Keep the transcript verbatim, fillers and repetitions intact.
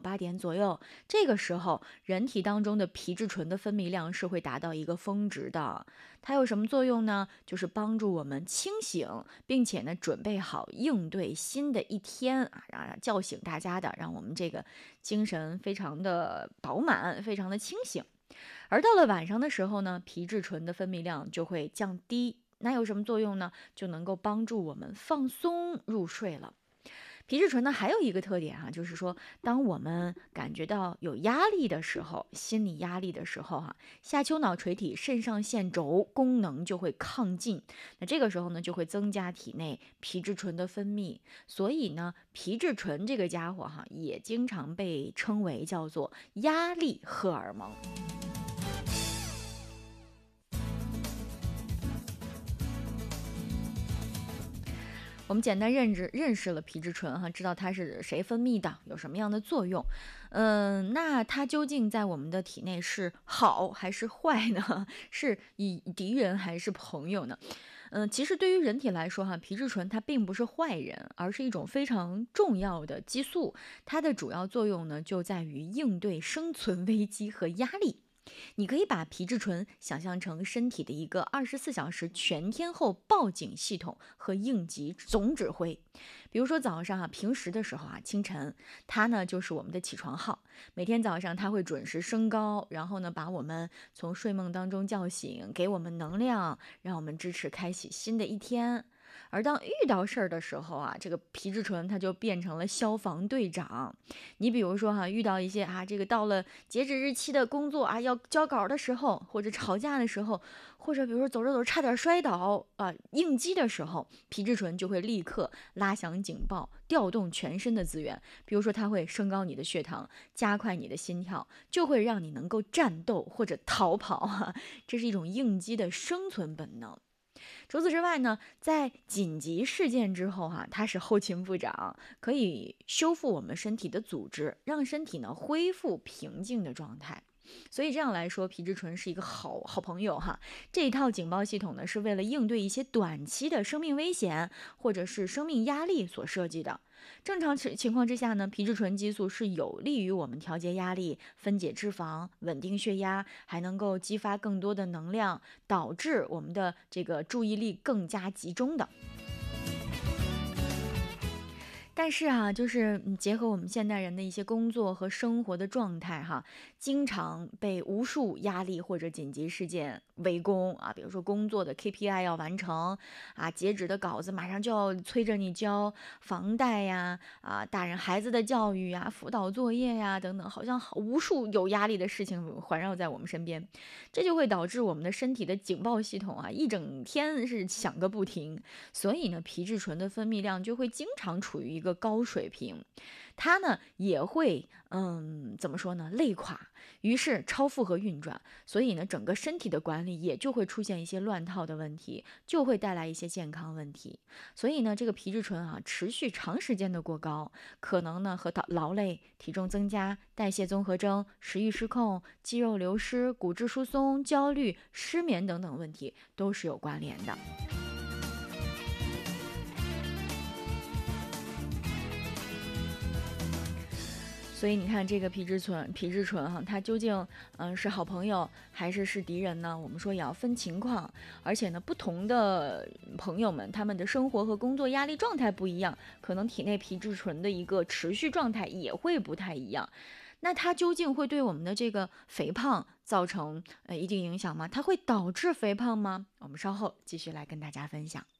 八点左右，这个时候人体当中的皮质醇的分泌量是会达到一个峰值的。它有什么作用呢？就是帮助我们清醒，并且呢准备好应对新的一天啊，让叫醒大家的，让我们这个精神非常的饱满，非常的清醒。而到了晚上的时候呢，皮质醇的分泌量就会降低。那有什么作用呢？就能够帮助我们放松入睡了。皮质醇呢还有一个特点哈、啊，就是说，当我们感觉到有压力的时候，心理压力的时候哈、啊，下丘脑垂体肾上腺轴功能就会亢进，那这个时候呢就会增加体内皮质醇的分泌，所以呢，皮质醇这个家伙哈、啊，也经常被称为叫做压力荷尔蒙。我们简单认知认识了皮质醇哈，知道它是谁分泌的，有什么样的作用。嗯、呃，那它究竟在我们的体内是好还是坏呢？是以敌人还是朋友呢？嗯、呃，其实对于人体来说哈，皮质醇它并不是坏人，而是一种非常重要的激素。它的主要作用呢，就在于应对生存危机和压力。你可以把皮质醇想象成身体的一个二十四小时全天候报警系统和应急总指挥。比如说早上啊，平时的时候啊，清晨，它呢就是我们的起床号。每天早上它会准时升高，然后呢把我们从睡梦当中叫醒，给我们能量，让我们支持开启新的一天。而当遇到事儿的时候啊，这个皮质醇它就变成了消防队长。你比如说哈、啊，遇到一些啊，这个到了截止日期的工作啊，要交稿的时候，或者吵架的时候，或者比如说走着走着差点摔倒啊，应激的时候，皮质醇就会立刻拉响警报，调动全身的资源。比如说，它会升高你的血糖，加快你的心跳，就会让你能够战斗或者逃跑啊，这是一种应激的生存本能。除此之外呢，在紧急事件之后哈、啊，它是后勤部长，可以修复我们身体的组织，让身体呢恢复平静的状态。所以这样来说，皮质醇是一个好好朋友哈。这一套警报系统呢，是为了应对一些短期的生命危险或者是生命压力所设计的。正常情况之下呢，皮质醇激素是有利于我们调节压力、分解脂肪、稳定血压，还能够激发更多的能量，导致我们的这个注意力更加集中的。但是啊，就是结合我们现代人的一些工作和生活的状态哈，经常被无数压力或者紧急事件围攻啊，比如说工作的 K P I 要完成啊，截止的稿子马上就要催着你交，房贷呀啊，大人孩子的教育呀、辅导作业呀等等，好像无数有压力的事情环绕在我们身边，这就会导致我们的身体的警报系统啊，一整天是响个不停，所以呢，皮质醇的分泌量就会经常处于一个高水平，它呢也会嗯怎么说呢累垮，于是超负荷运转，所以呢整个身体的管理也就会出现一些乱套的问题，就会带来一些健康问题。所以呢这个皮质醇啊持续长时间的过高，可能呢和劳累、体重增加、代谢综合征、食欲失控、肌肉流失、骨质疏松、焦虑、失眠等等问题都是有关联的。所以你看，这个皮质醇，皮质醇哈，它究竟嗯、呃、是好朋友还是是敌人呢？我们说也要分情况，而且呢，不同的朋友们，他们的生活和工作压力状态不一样，可能体内皮质醇的一个持续状态也会不太一样。那它究竟会对我们的这个肥胖造成呃一定影响吗？它会导致肥胖吗？我们稍后继续来跟大家分享。